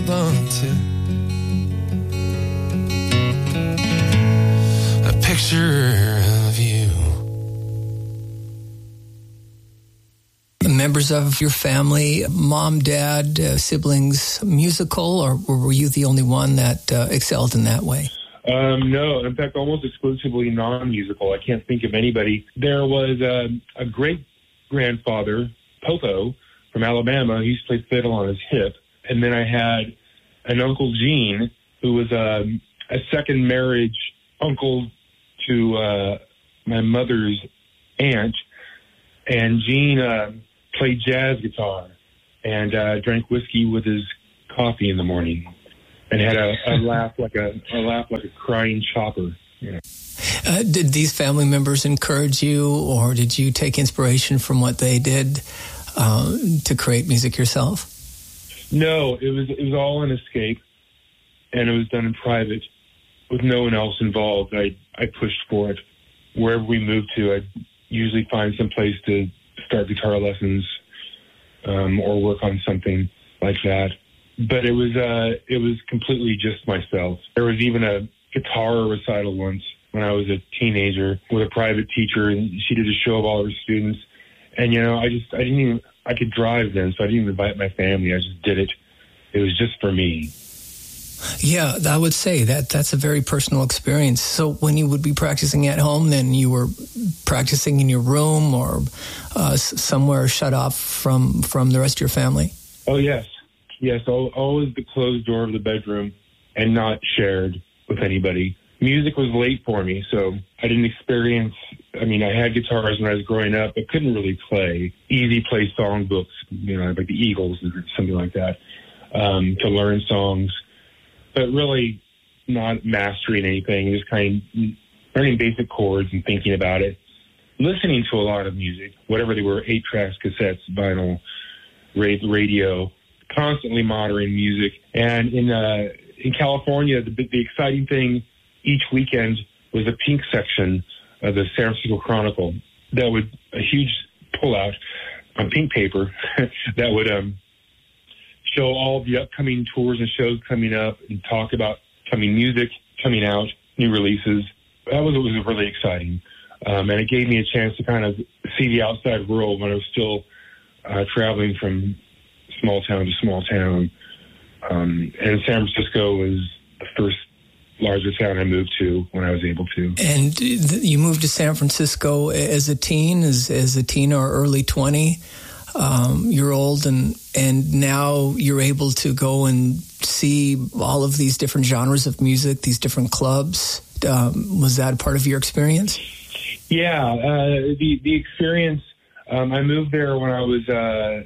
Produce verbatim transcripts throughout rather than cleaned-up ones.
hold on to. A picture of you. Members of your family, mom, dad, uh, siblings, musical, or were you the only one that uh, excelled in that way? Um, no, in fact, almost exclusively non-musical. I can't think of anybody. There was um, a great-grandfather, Popo, from Alabama. He used to play fiddle on his hip. And then I had an Uncle Gene, who was um, a second marriage uncle to uh, my mother's aunt. And Gene uh, played jazz guitar and uh, drank whiskey with his coffee in the morning. And had a, a laugh like a, a laugh like a crying chopper. Yeah. Uh, did these family members encourage you, or did you take inspiration from what they did uh, to create music yourself? No, it was it was all an escape, and it was done in private with no one else involved. I I pushed for it. Wherever we moved to, I'd usually find some place to start guitar lessons um, or work on something like that. But it was uh, it was completely just myself. There was even a guitar recital once when I was a teenager with a private teacher, and she did a show of all of her students. And, you know, I just, I didn't even, I could drive then, so I didn't even invite my family. I just did it. It was just for me. Yeah, I would say that that's a very personal experience. So when you would be practicing at home, then you were practicing in your room or uh, somewhere shut off from, from the rest of your family? Oh, yes. Yes, always the closed door of the bedroom and not shared with anybody. Music was late for me, so I didn't experience, I mean, I had guitars when I was growing up, but couldn't really play. Easy play songbooks, you know, like the Eagles or something like that, um, to learn songs. But really not mastering anything, just kind of learning basic chords and thinking about it. Listening to a lot of music, whatever they were, eight tracks, cassettes, vinyl, radio, constantly monitoring music. And in uh, in California, the, the exciting thing each weekend was a pink section of the San Francisco Chronicle that would, a huge pullout on pink paper that would um, show all the upcoming tours and shows coming up and talk about coming music, coming out, new releases. That was, it was really exciting. Um, and it gave me a chance to kind of see the outside world when I was still uh, traveling from small town to small town. Um, and San Francisco was the first larger town I moved to when I was able to. And you moved to San Francisco as a teen, as, as a teen or early twenty um, year old, and and now you're able to go and see all of these different genres of music, these different clubs. Um, was that a part of your experience? Yeah, uh, the the experience. Um, I moved there when I was uh,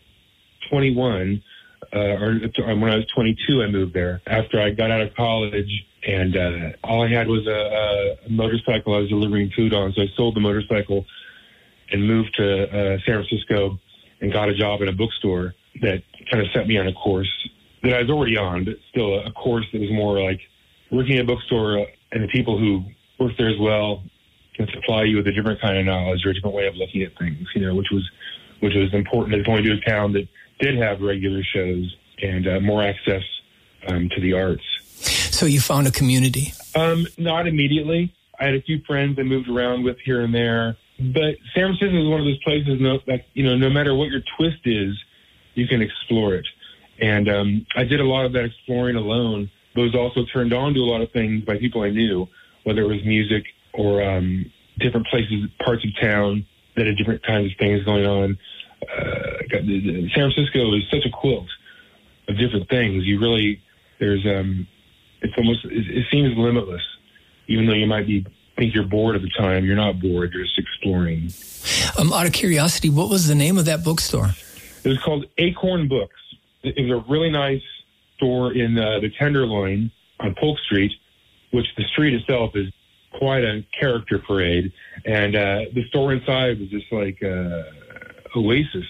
twenty-one, uh, or when I was twenty-two. I moved there after I got out of college, and uh, all I had was a, a motorcycle I was delivering food on. So I sold the motorcycle and moved to uh, San Francisco and got a job in a bookstore that kind of set me on a course that I was already on, but still a course that was more like working at a bookstore, and the people who work there as well can supply you with a different kind of knowledge or a different way of looking at things, you know, which was which was important as going to a town that did have regular shows and uh, more access um, to the arts. So you found a community? Um, not immediately. I had a few friends I moved around with here and there, but San Francisco is one of those places no, that, you know, no matter what your twist is, you can explore it. And um, I did a lot of that exploring alone, but was also turned on to a lot of things by people I knew, whether it was music or um, different places, parts of town that had different kinds of things going on. Uh, San Francisco is such a quilt of different things. You really, there's, um, it's almost, it, it seems limitless. Even though you might be think you're bored at the time, you're not bored. You're just exploring. Um, out of curiosity, what was the name of that bookstore? It was called Acorn Books. It was a really nice store in uh, the Tenderloin on Polk Street, which the street itself is quite a character parade. And uh, the store inside was just like a oasis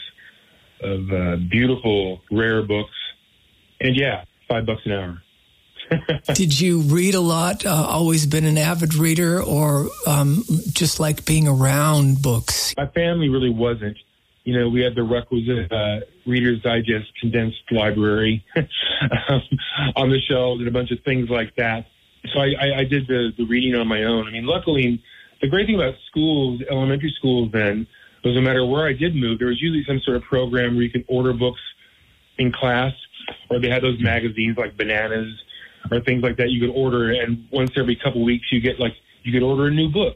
of uh, beautiful, rare books. And yeah, five bucks an hour. Did you read a lot, uh, always been an avid reader, or um, just like being around books? My family really wasn't. You know, we had the requisite uh, Reader's Digest condensed library um, on the shelves and a bunch of things like that. So I, I, I did the, the reading on my own. I mean, luckily, the great thing about schools, elementary schools then, was no matter where I did move, there was usually some sort of program where you could order books in class, or they had those magazines like Bananas or things like that you could order, and once every couple of weeks you get like, you could order a new book.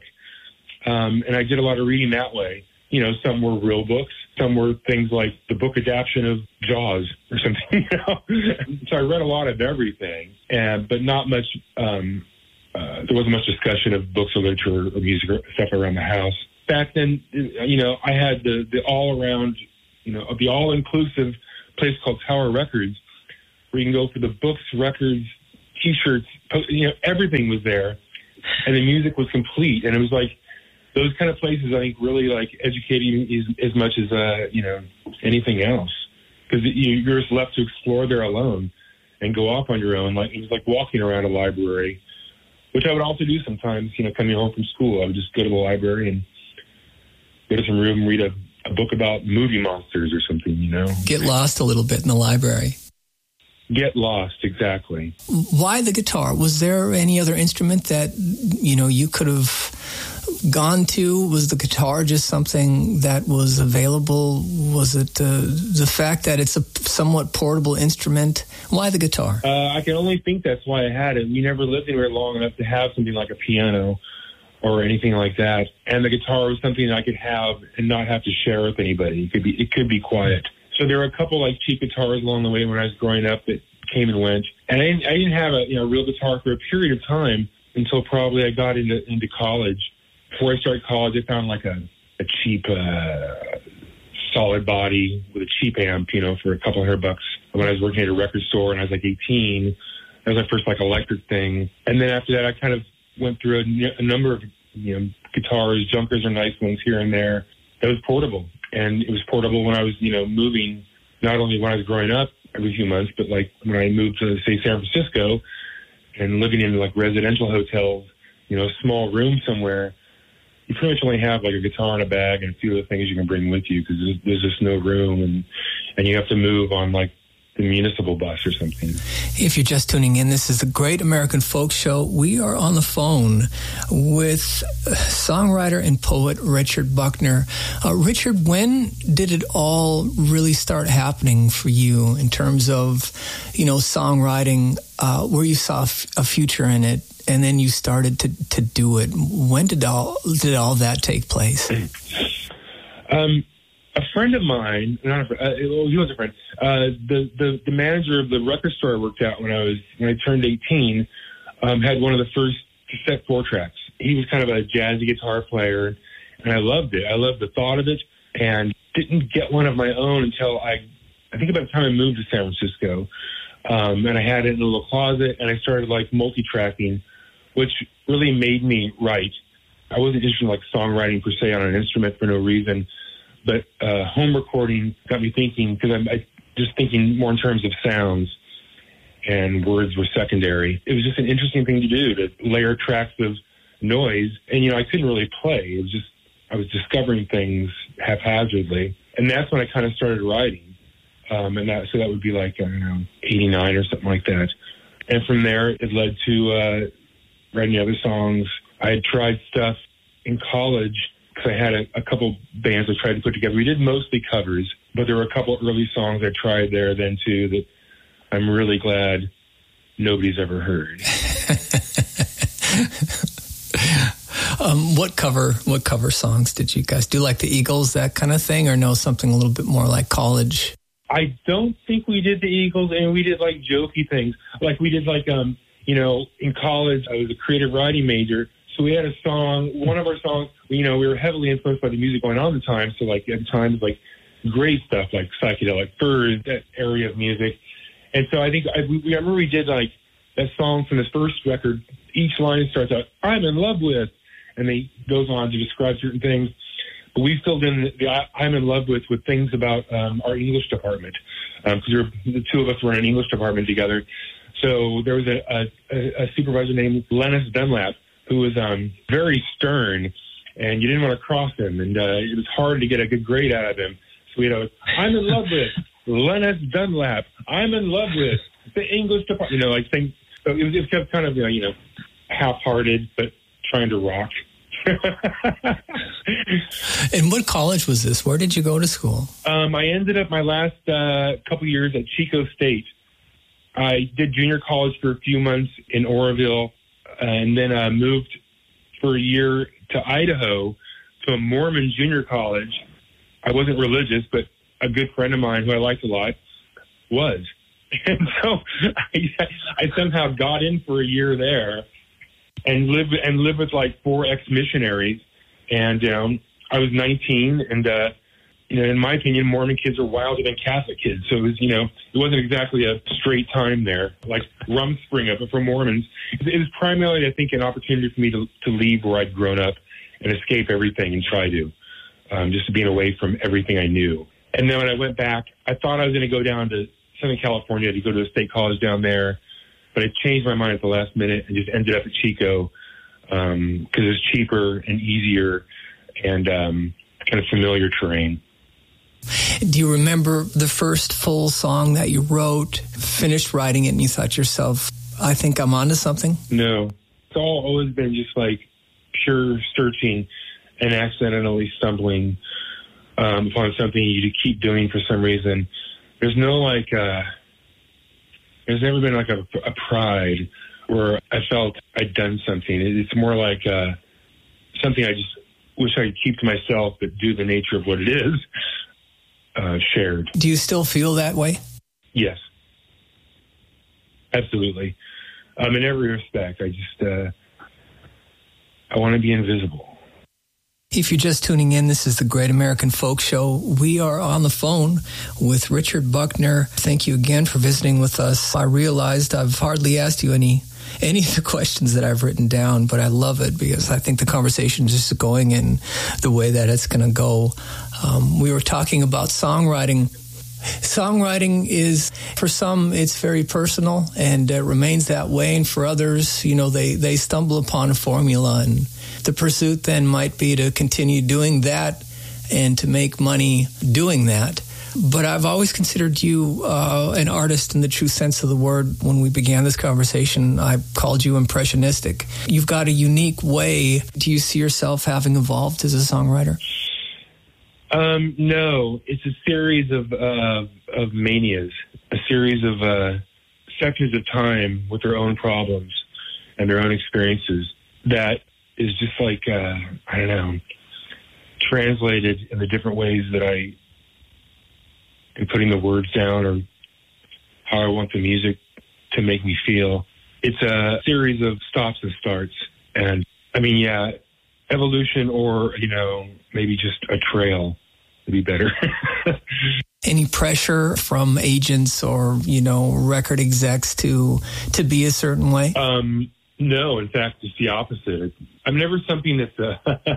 Um, and I did a lot of reading that way. You know, some were real books, some were things like the book adaptation of Jaws or something, you know. So I read a lot of everything, and but not much, um, uh, there wasn't much discussion of books or literature or music or stuff around the house. Back then, you know, I had the, the all-around, you know, the all-inclusive place called Tower Records, where you can go for the books, records, T-shirts, you know, everything was there, and the music was complete, and it was like, those kind of places, I think, really like educating as, as much as, uh, you know, anything else. Because you, you're just left to explore there alone and go off on your own. Like, it was like walking around a library, which I would also do sometimes, you know, coming home from school. I would just go to the library and go to some room and read a, a book about movie monsters or something, you know. Get lost a little bit in the library. Get lost, exactly. Why the guitar? Was there any other instrument that, you know, you could have gone to? Was the guitar just something that was available? Was it uh, the fact that it's a somewhat portable instrument? Why the guitar? Uh, I can only think that's why I had it. We never lived anywhere long enough to have something like a piano or anything like that. And the guitar was something I could have and not have to share with anybody. It could be, it could be quiet. So there were a couple like cheap guitars along the way when I was growing up that came and went. And I didn't, I didn't have a you know real guitar for a period of time until probably I got into into college. Before I started college, I found like a, a cheap uh, solid body with a cheap amp, you know, for a couple hundred bucks when I was working at a record store and I was like eighteen. That was my first like electric thing. And then after that, I kind of went through a, a number of you know guitars. Junkers are nice ones here and there. That was portable. And it was portable when I was, you know, moving, not only when I was growing up every few months, but like when I moved to, say, San Francisco and living in like residential hotels, you know, a small room somewhere, you pretty much only have like a guitar in a bag and a few other things you can bring with you because there's, there's just no room, and, and you have to move on like the municipal bus or something. If you're just tuning in, this is the Great American Folk Show. We are on the phone with songwriter and poet Richard Buckner. Uh, Richard, when did it all really start happening for you in terms of, you know, songwriting, uh, where you saw f- a future in it, and then you started to, to do it? When did all did all that take place? Um, a friend of mine, not a friend, uh, well, he was a friend. Uh, the, the the manager of the record store I worked at when I was when I turned eighteen um, had one of the first cassette four tracks. He was kind of a jazzy guitar player, and I loved it. I loved the thought of it, and didn't get one of my own until I, I think about the time I moved to San Francisco, um, and I had it in a little closet, and I started like multi-tracking, which really made me write. I wasn't interested in like songwriting per se on an instrument for no reason. But uh, home recording got me thinking, because I'm I, just thinking more in terms of sounds, and words were secondary. It was just an interesting thing to do, to layer tracks of noise. And, you know, I couldn't really play. It was just, I was discovering things haphazardly. And that's when I kind of started writing. Um, and that, so that would be like, I don't know, eighty-nine or something like that. And from there, it led to uh, writing other songs. I had tried stuff in college, because I had a, a couple bands I tried to put together. We did mostly covers, but there were a couple early songs I tried there then too that I'm really glad nobody's ever heard. um, what cover what cover songs did you guys do? Like the Eagles, that kind of thing, or no, something a little bit more like college? I don't think we did the Eagles, and we did like jokey things. Like we did like, um, you know, in college, I was a creative writing major. So we had a song, one of our songs, you know, we were heavily influenced by the music going on at the time. So like at the time, like great stuff like Psychedelic Furs, that area of music. And so I think I, we, I remember we did like that song from this first record. Each line starts out, "I'm in love with," and they goes on to describe certain things. But we filled in the, the "I'm in love with" with things about um, our English department, because um, the two of us were in an English department together. So there was a, a, a supervisor named Lennis Dunlap, who was um, very stern, and you didn't want to cross him, and uh, it was hard to get a good grade out of him. So, you know, I'm in love with Lennox Dunlap. I'm in love with the English department. You know, like things. So it was, it was kind of, you know, half-hearted, but trying to rock. And what college was this? Where did you go to school? Um, I ended up my last uh, couple years at Chico State. I did junior college for a few months in Oroville, and then uh, moved for a year to Idaho to a Mormon junior college. I wasn't religious, but a good friend of mine who I liked a lot was. And so I, I somehow got in for a year there and lived and lived with like four ex-missionaries. And um, I was nineteen, and uh, you know, in my opinion, Mormon kids are wilder than Catholic kids. So it was, you know, it wasn't exactly a straight time there, like Rumspringa, but for Mormons, it was primarily, I think, an opportunity for me to, to leave where I'd grown up and escape everything and try to, um, just being away from everything I knew. And then when I went back, I thought I was going to go down to Southern California to go to a state college down there, but I changed my mind at the last minute and just ended up at Chico because um, it was cheaper and easier and um, kind of familiar terrain. Do you remember the first full song that you wrote, finished writing it, and you thought to yourself, I think I'm onto something? No. It's all always been just like pure searching and accidentally stumbling um, upon something you keep doing for some reason. There's no like, uh, there's never been like a, a pride where I felt I'd done something. It's more like uh, something I just wish I could keep to myself, but due to the nature of what it is, uh, shared. Do you still feel that way? Yes, absolutely. Um, in every respect, I just, uh, I want to be invisible. If you're just tuning in, this is the Great American Folk Show. We are on the phone with Richard Buckner. Thank you again for visiting with us. I realized I've hardly asked you any any of the questions that I've written down, but I love it because I think the conversation is just going in the way that it's going to go. Um, we were talking about songwriting. Songwriting is, for some, it's very personal and it remains that way. And for others, you know, they, they stumble upon a formula, and the pursuit then might be to continue doing that and to make money doing that. But I've always considered you uh, an artist in the true sense of the word. When we began this conversation, I called you impressionistic. You've got a unique way. Do you see yourself having evolved as a songwriter? Um, no, it's a series of uh, of manias, a series of uh, sections of time with their own problems and their own experiences that is just like, uh, I don't know, translated in the different ways that I am putting the words down or how I want the music to make me feel. It's a series of stops and starts. And, I mean, yeah, evolution or, you know, maybe just a trail would be better. Any pressure from agents or, you know, record execs to to be a certain way? Um, no, in fact, it's the opposite. I'm never something that's a,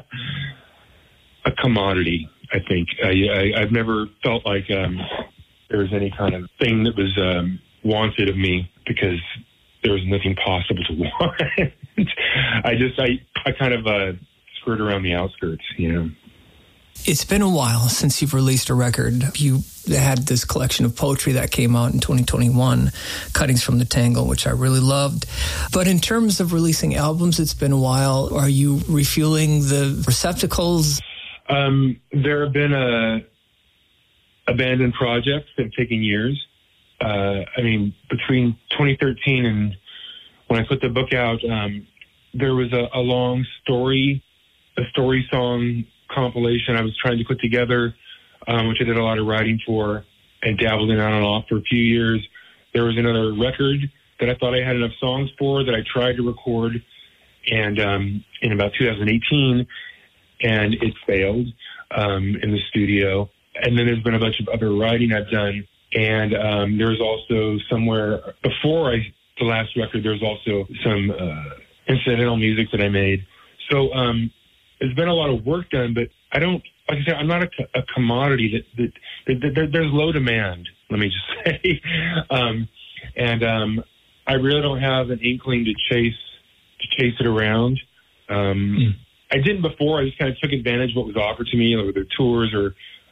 a commodity, I think. I, I, I've never felt like um, there was any kind of thing that was um, wanted of me because there was nothing possible to want. I just, I, I kind of uh, skirt around the outskirts, you know. It's been a while since you've released a record. You had this collection of poetry that came out in twenty twenty-one, Cuttings from the Tangle, which I really loved. But in terms of releasing albums, it's been a while. Are you refueling the receptacles? Um, there have been uh, abandoned projects that have taken years. Uh, I mean, between twenty thirteen and when I put the book out, um, there was a, a long story, a story song compilation I was trying to put together, um, which I did a lot of writing for and dabbled in on and off for a few years. There was another record that I thought I had enough songs for that I tried to record and um, in about two thousand eighteen, and it failed um, in the studio. And then there's been a bunch of other writing I've done. And um, there's also somewhere before I, the last record, there's also some uh, incidental music that I made. So um, there's been a lot of work done, but I don't, like I said, I'm not a, a commodity that, that, that, that there's low demand, let me just say. um, and um, I really don't have an inkling to chase, to chase it around. Um, mm. I didn't before. I just kind of took advantage of what was offered to me, whether tours or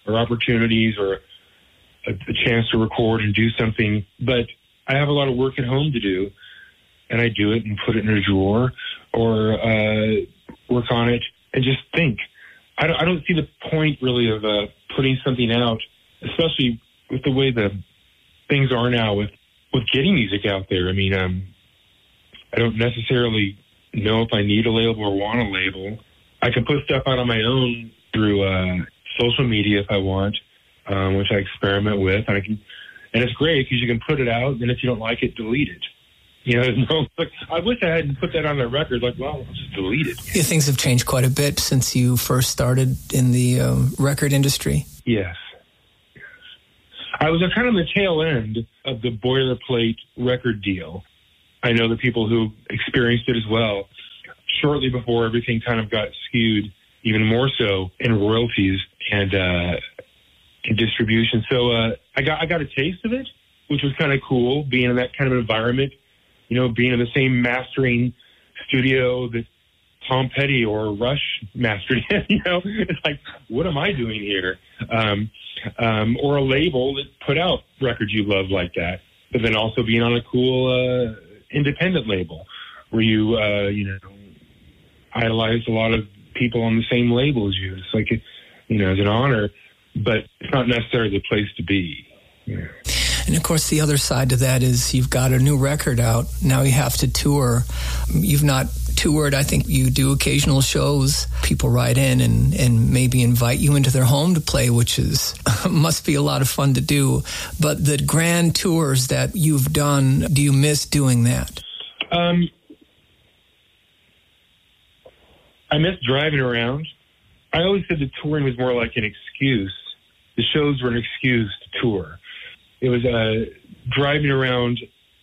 or opportunities or a, a chance to record and do something. But I have a lot of work at home to do, and I do it and put it in a drawer or uh, work on it and just think. I don't, I don't see the point really of uh, putting something out, especially with the way the things are now with, with getting music out there. I mean, um, I don't necessarily know if I need a label or want a label. I can put stuff out on my own through uh, social media if I want, um, which I experiment with. And, I can, and it's great because you can put it out, and if you don't like it, delete it. You know, no, like, I wish I hadn't put that on the record. Like, well, I'll just delete it. Yeah, things have changed quite a bit since you first started in the um, record industry. Yes. yes. I was kind of on the tail end of the boilerplate record deal. I know the people who experienced it as well, shortly before everything kind of got skewed, even more so in royalties and uh, in distribution. So uh, I got I got a taste of it, which was kind of cool, being in that kind of environment. You know, being in the same mastering studio that Tom Petty or Rush mastered in, you know, it's like, what am I doing here? Um, um, or a label that put out records you love like that, but then also being on a cool uh, independent label where you, uh, you know, idolize a lot of people on the same label as you. It's like, you know, it's an honor, but it's not necessarily the place to be. You know. And, of course, the other side to that is you've got a new record out. Now you have to tour. You've not toured. I think you do occasional shows. People write in and, and maybe invite you into their home to play, which is must be a lot of fun to do. But the grand tours that you've done, do you miss doing that? Um, I miss driving around. I always said the touring was more like an excuse. The shows were an excuse to tour. It was uh, driving around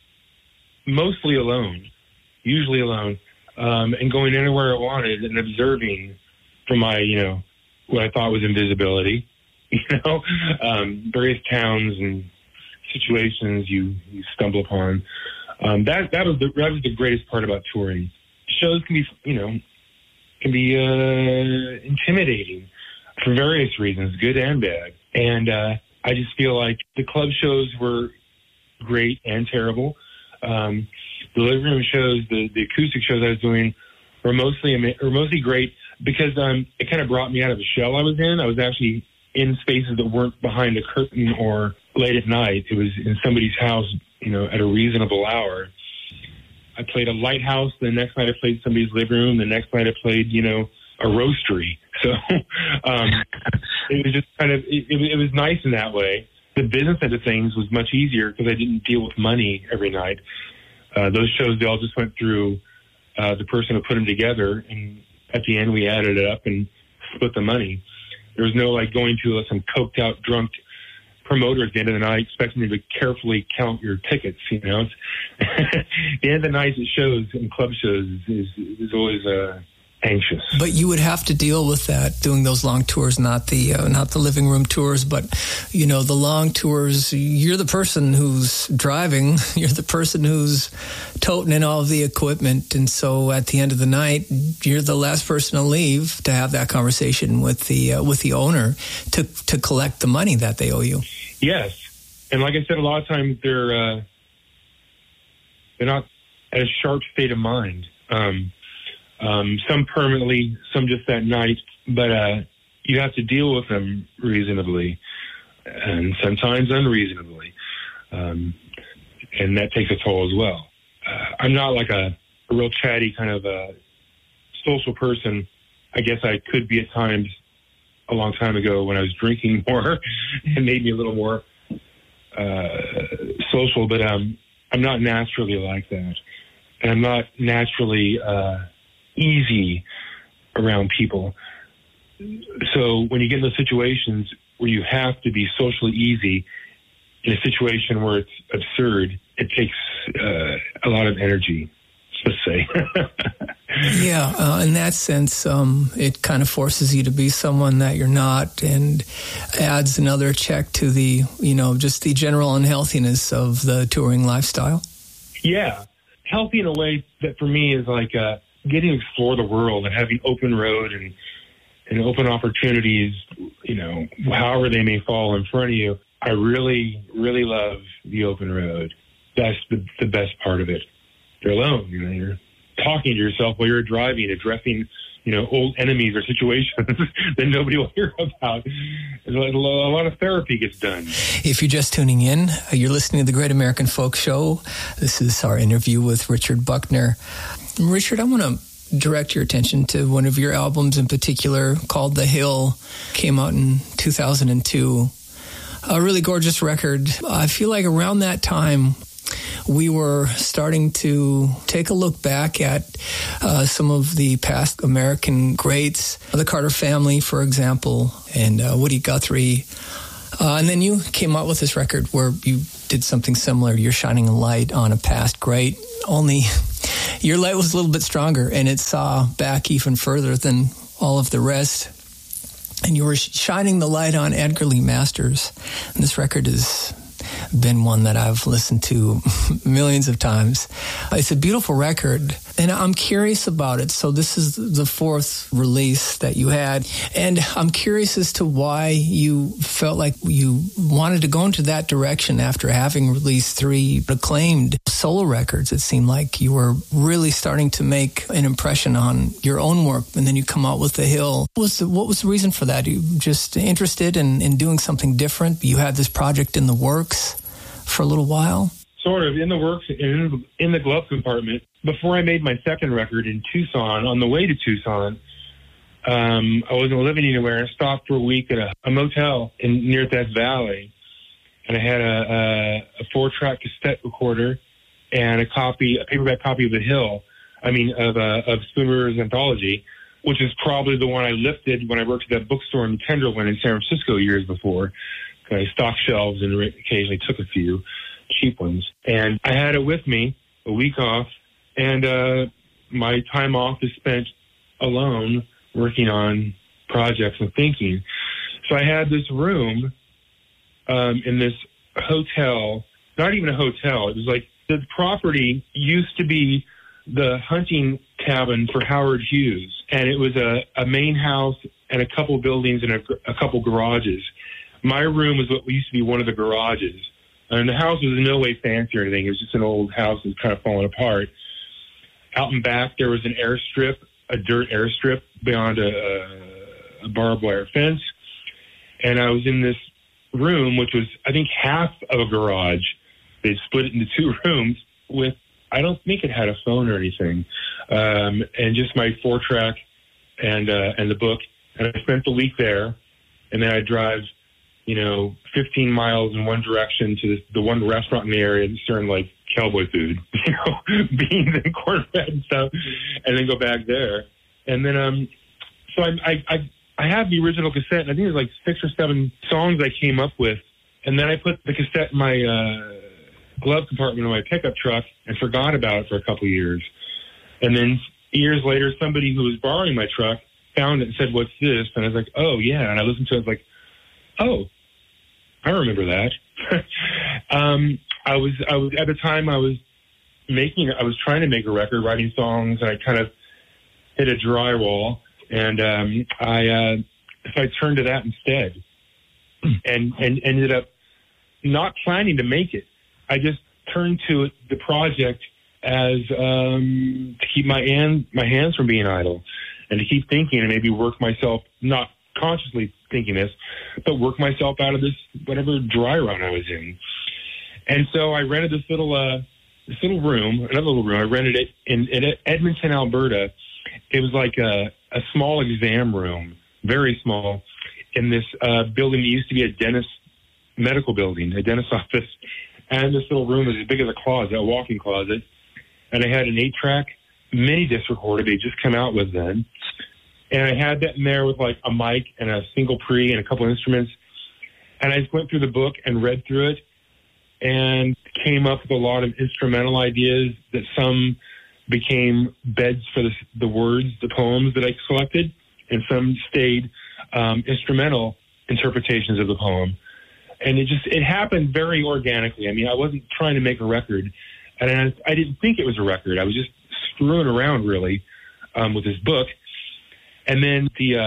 mostly alone, usually alone, um, and going anywhere I wanted and observing from my, you know, what I thought was invisibility, you know, um, various towns and situations you, you stumble upon. Um, that that was the that was the greatest part about touring. Shows can be, you know, can be uh, intimidating for various reasons, good and bad, and. Uh, I just feel like the club shows were great and terrible. Um, the living room shows, the, the acoustic shows I was doing were mostly were mostly great because um, it kind of brought me out of the shell I was in. I was actually in spaces that weren't behind a curtain or late at night. It was in somebody's house, you know, at a reasonable hour. I played a lighthouse. The next night I played somebody's living room. The next night I played, you know, a roastery. So um, it was just kind of, it, it was nice in that way. The business end of things was much easier because I didn't deal with money every night. Uh, those shows, they all just went through uh, the person who put them together. And at the end, we added it up and split the money. There was no like going to some coked out, drunk promoter at the end of the night expecting you to carefully count your tickets. You know, it's the end of the night at shows and club shows is, is, is always uh, anxious. But you would have to deal with that doing those long tours, not the uh, not the living room tours, but you know the long tours. You're the person who's driving. You're the person who's toting in all of the equipment, and so at the end of the night, you're the last person to leave to have that conversation with the uh, with the owner to to collect the money that they owe you. Yes, and like I said, a lot of times they're uh, they're not at a sharp state of mind. Um, Um, some permanently, some just that night, but uh, you have to deal with them reasonably and sometimes unreasonably. Um, and that takes a toll as well. Uh, I'm not like a, a real chatty kind of a social person. I guess I could be at times a long time ago when I was drinking more and made me a little more uh, social, but um, I'm not naturally like that. And I'm not naturally... Uh, easy around people. So when you get in those situations where you have to be socially easy in a situation where it's absurd, it takes uh, a lot of energy, let's say. Yeah, uh, in that sense, um, it kind of forces you to be someone that you're not and adds another check to the, you know, just the general unhealthiness of the touring lifestyle. Yeah, healthy in a way that for me is like uh, getting to explore the world and having open road and and open opportunities, you know, however they may fall in front of you. I really, really love the open road. That's the, the best part of it. You're alone. You know, you're talking to yourself while you're driving, addressing, you know, old enemies or situations that nobody will hear about. A lot of therapy gets done. If you're just tuning in, you're listening to the Great American Folk Show. This is our interview with Richard Buckner. Richard, I want to direct your attention to one of your albums in particular called The Hill. Came out in two thousand two. A really gorgeous record. I feel like around that time, we were starting to take a look back at uh, some of the past American greats, the Carter family, for example, and uh, Woody Guthrie. Uh, and then you came out with this record where you did something similar. You're shining a light on a past great, only your light was a little bit stronger, and it saw back even further than all of the rest. And you were shining the light on Edgar Lee Masters. And this record has been one that I've listened to millions of times. It's a beautiful record, and I'm curious about it. So this is the fourth release that you had, and I'm curious as to why you felt like you wanted to go into that direction after having released three acclaimed solo records. It seemed like you were really starting to make an impression on your own work, and then you come out with The Hill. What was the, what was the reason for that? You just interested in, in doing something different? You had this project in the works for a little while? Sort of in the works, in, in the glove compartment. Before I made my second record in Tucson, on the way to Tucson, um, I wasn't living anywhere. I stopped for a week at a, a motel in near Death Valley, and I had a, a, a four-track cassette recorder and a copy, a paperback copy of The Hill. I mean, of uh, of Spoon River's anthology, which is probably the one I lifted when I worked at that bookstore in Tenderloin in San Francisco years before. I stocked shelves and occasionally took a few cheap ones. And I had it with me, a week off, and uh, my time off is spent alone working on projects and thinking. So I had this room um, in this hotel, not even a hotel. It was like the property used to be the hunting cabin for Howard Hughes, and it was a, a main house and a couple buildings and a, a couple garages. My room was what used to be one of the garages. And the house was in no way fancy or anything. It was just an old house that was kind of falling apart. Out in back, there was an airstrip, a dirt airstrip beyond a, a barbed wire fence. And I was in this room, which was, I think, half of a garage. They split it into two rooms with, I don't think it had a phone or anything, um, and just my four-track and uh, and the book. And I spent the week there, and then I'd drive, you know, fifteen miles in one direction to the, the one restaurant in the area that served like cowboy food, you know, beans and cornbread and stuff, and then go back there. And then, um, so I, I, I, I have the original cassette, and I think there's like six or seven songs I came up with. And then I put the cassette in my uh, glove compartment of my pickup truck and forgot about it for a couple of years. And then years later, somebody who was borrowing my truck found it and said, "What's this?" And I was like, "Oh, yeah." And I listened to it, I was like, "Oh, I remember that." um, I was, I was at the time I was making, I was trying to make a record, writing songs, and I kind of hit a dry wall, and um, I, uh, so I turned to that instead, and and ended up not planning to make it. I just turned to it, the project as um, to keep my hand, my hands from being idle, and to keep thinking and maybe work myself, not consciously thinking this, but work myself out of this whatever dry run I was in. And so I rented this little uh, this little room, another little room. I rented it in, in Edmonton, Alberta. It was like a, a small exam room, very small, in this uh, building that used to be a dentist medical building, a dentist office. And this little room was as big as a closet, a walk-in closet. And I had an eight-track mini disc recorder they just come out with then. And I had that in there with like a mic and a single pre and a couple of instruments. And I just went through the book and read through it and came up with a lot of instrumental ideas that some became beds for the, the words, the poems that I selected, and some stayed um, instrumental interpretations of the poem. And it just, it happened very organically. I mean, I wasn't trying to make a record, and I, I didn't think it was a record. I was just screwing around, really, um, with this book. And then the uh,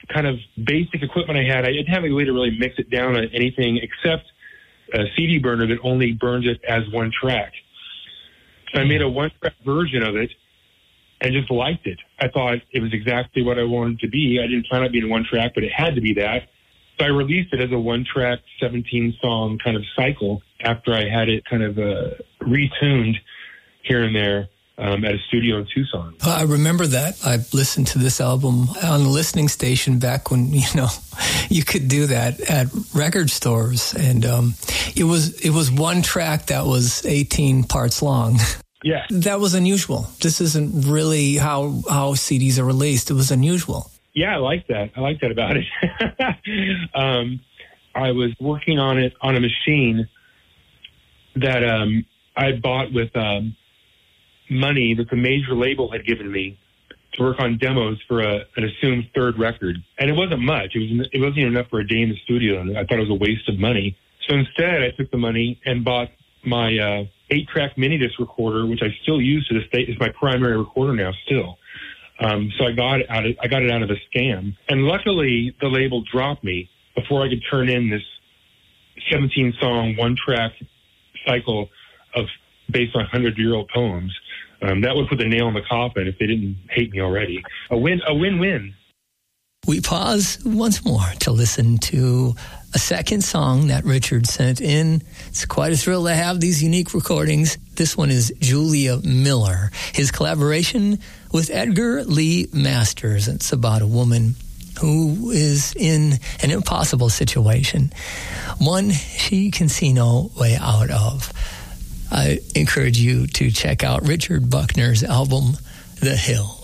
kind of basic equipment I had, I didn't have any way to really mix it down on anything except a C D burner that only burns it as one track. So I made a one-track version of it and just liked it. I thought it was exactly what I wanted it to be. I didn't plan on being one track, but it had to be that. So I released it as a one-track, seventeen-song kind of cycle after I had it kind of uh, retuned here and there um, at a studio in Tucson. I remember that. I listened to this album on the listening station back when, you know, you could do that at record stores. And um, it was it was one track that was eighteen parts long. Yeah. That was unusual. This isn't really how, how C Ds are released. It was unusual. Yeah, I like that. I like that about it. um, I was working on it on a machine that um, I bought with um, money that the major label had given me to work on demos for a, an assumed third record. And it wasn't much. It, was, it wasn't even enough for a day in the studio. And I thought it was a waste of money. So instead, I took the money and bought my uh, eight-track mini-disc recorder, which I still use to this day. It's my primary recorder now still. Um, so I got it out of, I got it out of a scam. And luckily, the label dropped me before I could turn in this seventeen-song, one-track cycle of based on hundred-year-old poems. Um, that would put the nail in the coffin if they didn't hate me already. A win, a win-win. We pause once more to listen to a second song that Richard sent in. It's quite a thrill to have these unique recordings. This one is Julia Miller, his collaboration with Edgar Lee Masters. It's about a woman who is in an impossible situation, one she can see no way out of. I encourage you to check out Richard Buckner's album, The Hill.